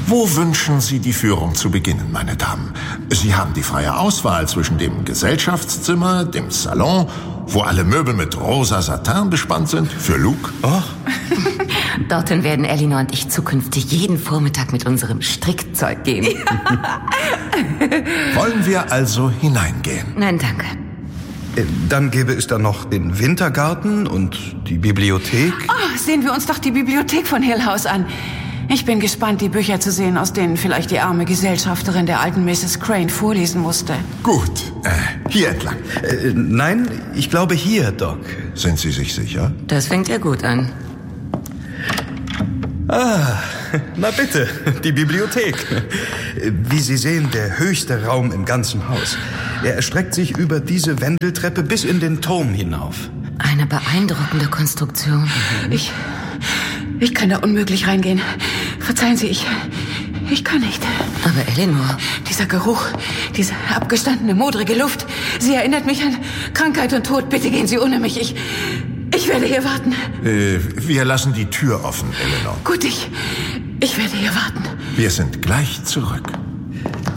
Wo wünschen Sie die Führung zu beginnen, meine Damen? Sie haben die freie Auswahl zwischen dem Gesellschaftszimmer, dem Salon, wo alle Möbel mit rosa Satin bespannt sind, für Luke. Oh. Dorthin werden Elinor und ich zukünftig jeden Vormittag mit unserem Strickzeug gehen. Wollen wir also hineingehen? Nein, danke. Dann gäbe es da noch den Wintergarten und die Bibliothek. Oh, sehen wir uns doch die Bibliothek von Hill House an. Ich bin gespannt, die Bücher zu sehen, aus denen vielleicht die arme Gesellschafterin der alten Mrs. Crane vorlesen musste. Gut, hier entlang. Nein, ich glaube hier, Doc. Sind Sie sich sicher? Das fängt ja gut an. Ah, na bitte, die Bibliothek. Wie Sie sehen, der höchste Raum im ganzen Haus. Er erstreckt sich über diese Wendeltreppe bis in den Turm hinauf. Eine beeindruckende Konstruktion. Ich kann da unmöglich reingehen. Verzeihen Sie, ich kann nicht. Aber Elinor... Dieser Geruch, diese abgestandene, modrige Luft, sie erinnert mich an Krankheit und Tod. Bitte gehen Sie ohne mich. Ich werde hier warten. Wir lassen die Tür offen, Eleanor. Gut, ich werde hier warten. Wir sind gleich zurück.